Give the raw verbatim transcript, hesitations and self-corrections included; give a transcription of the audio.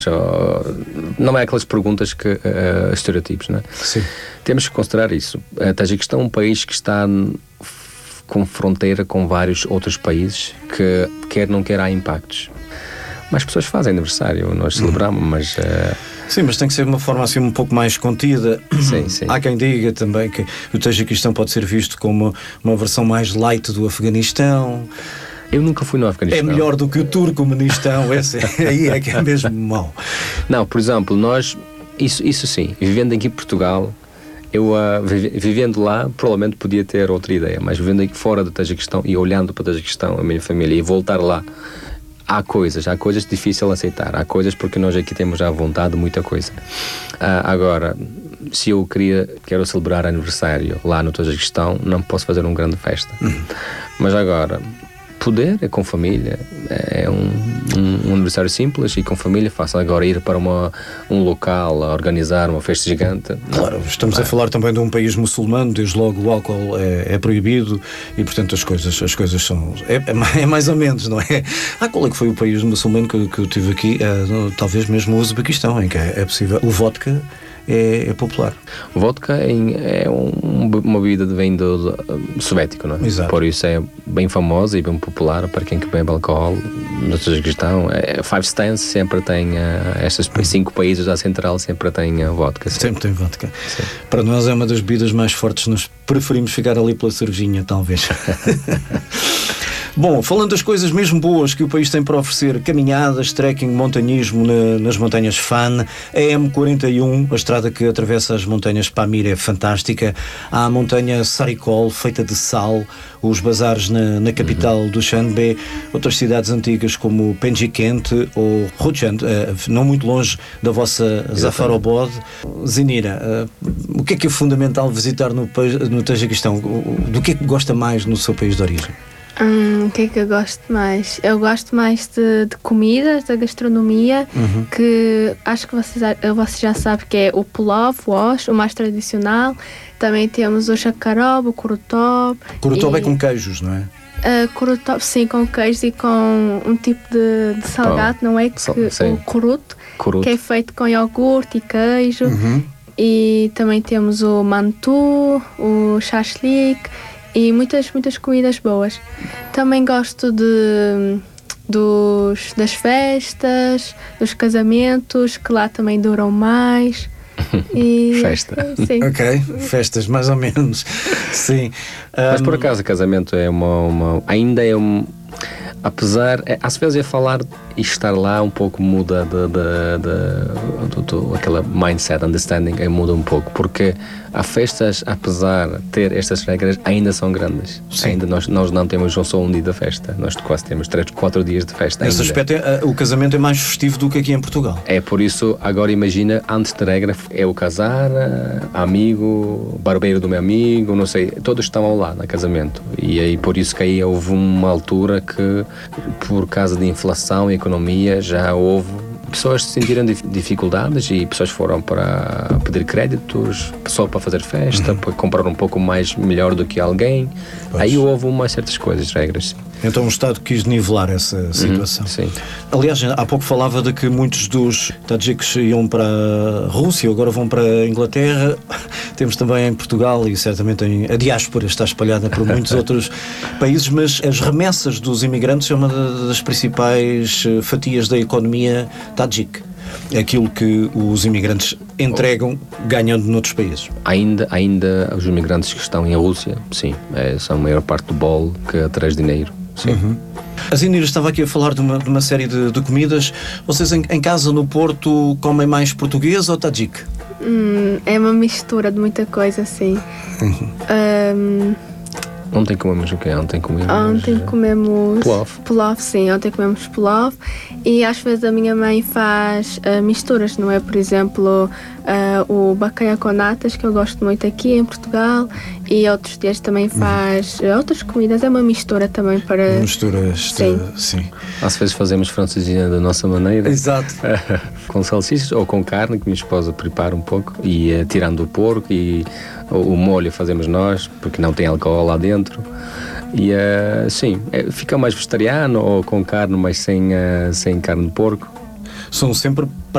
Não é aquelas perguntas que uh, estereotipos, não é? Sim. Temos que considerar isso. A Tajiquistão é um país que está com fronteira com vários outros países que, quer não quer, há impactos. Mas as pessoas fazem aniversário, nós celebramos, mas... Uh... Sim, mas tem que ser de uma forma assim um pouco mais contida. Sim, sim. Há quem diga também que o Tajiquistão pode ser visto como uma versão mais light do Afeganistão. Eu nunca fui no Afeganistão. É melhor do que o Turcomenistão, esse aí é que é mesmo mau. Não, por exemplo, nós, isso, isso sim, vivendo aqui em Portugal, eu uh, vivendo lá, provavelmente podia ter outra ideia, mas vivendo aqui fora do Tajiquistão e olhando para o Tajiquistão, a minha família, e voltar lá, há coisas, há coisas difíceis de aceitar, há coisas porque nós aqui temos já vontade de muita coisa. Uh, agora, se eu queria, quero celebrar aniversário lá no Tajiquistão, não posso fazer uma grande festa. Uhum. Mas agora... poder é com família, é um, um, um aniversário simples e com família. Faço agora ir para uma, um local a organizar uma festa gigante. Claro, estamos é. a falar também de um país muçulmano, desde logo o álcool é, é proibido e portanto as coisas, as coisas são, é, é mais ou menos, não é? Ah, qual é que foi o país muçulmano que, que eu tive aqui? É, talvez mesmo o Uzbequistão, em que é, é possível, o vodka É, é popular. O vodka é, é um, uma bebida que vem do, do soviético, não é? Exato. Por isso é bem famosa e bem popular para quem que bebe álcool. No Tajiquistão, é, Five Stance sempre tem, uh, estes cinco países da central sempre tem uh, vodka. Sim. Sempre tem vodka. Sim. Para nós é uma das bebidas mais fortes, nós preferimos ficar ali pela cervejinha, talvez. Bom, falando das coisas mesmo boas que o país tem para oferecer, caminhadas, trekking, montanhismo na, nas montanhas Fan, a M quarenta e um, a estrada que atravessa as montanhas Pamir é fantástica, há a montanha Sarikol, feita de sal, os bazares na, na capital uhum. do Shanbe, outras cidades antigas como Penjikent ou Rujand, não muito longe da vossa Zafarobod. Zinira, o que é que é fundamental visitar no, no Tajiquistão? Do que é que gosta mais no seu país de origem? Hum, o que é que eu gosto mais? Eu gosto mais de, de comidas, da gastronomia, uhum. que acho que vocês, vocês já sabem que é o pulao, o osh, o mais tradicional. Também temos o shakarab, o kurutob. Kurutob é com queijos, não é? Uh, kurutob, sim, com queijos e com um tipo de, de salgado, oh, não é? Que, o kurut, kurut, que é feito com iogurte e queijo. Uhum. E também temos o mantu, o shashlik e muitas, muitas comidas boas. Também gosto de, dos, das festas, dos casamentos, que lá também duram mais. E, Festa. Sim. Ok, festas mais ou menos. Sim. Mas um... por acaso o casamento é uma, uma ainda é um, apesar, é, às vezes é falar e estar lá um pouco muda de, de, de, de, de, de aquela mindset, understanding, é, muda um pouco, porque as festas, apesar de ter estas regras, ainda são grandes. Sim. Ainda nós, nós não temos só um dia de festa, nós quase temos três, quatro dias de festa. Nesse aspecto, é, o casamento é mais festivo do que aqui em Portugal. É por isso, agora imagina, antes da regra é o casar, amigo, barbeiro do meu amigo, não sei, todos estavam lá no casamento. E aí por isso que aí houve uma altura que, por causa de inflação e economia, já houve pessoas que sentiram dificuldades e pessoas foram para pedir créditos só para fazer festa, uhum. para comprar um pouco mais melhor do que alguém. Pois. Aí houve umas certas coisas, regras. Então o Estado quis nivelar essa situação. Uhum, sim. Aliás, há pouco falava de que muitos dos tajiques iam para a Rússia, agora vão para a Inglaterra. Temos também em Portugal e certamente em, a diáspora está espalhada por muitos outros países, mas as remessas dos imigrantes é uma das principais fatias da economia tajique. Aquilo que os imigrantes entregam ganhando noutros países. Ainda, ainda os imigrantes que estão em Rússia, sim, é, são a maior parte do bolo que traz dinheiro. Sim. Uhum. A Zinira estava aqui a falar de uma, de uma série de, de comidas. Vocês em, em casa no Porto comem mais português ou tajique? Hum, é uma mistura de muita coisa, sim. Uhum. Um... Ontem comemos o quê? Ontem comemos... Ontem comemos... Pulao. Pulao, sim. Ontem comemos pulao. E às vezes a minha mãe faz uh, misturas, não é? Por exemplo, uh, o bacalhau com natas, que eu gosto muito aqui em Portugal. E outros dias também faz uh, outras comidas. É uma mistura também para... Misturas, sim. De, sim. Às vezes fazemos francesinha da nossa maneira. Exato. Com salsichas ou com carne, que minha esposa prepara um pouco. E uh, tirando o porco e... O molho fazemos nós, porque não tem álcool lá dentro. E uh, sim, fica mais vegetariano ou com carne, mas sem, uh, sem carne de porco. São sempre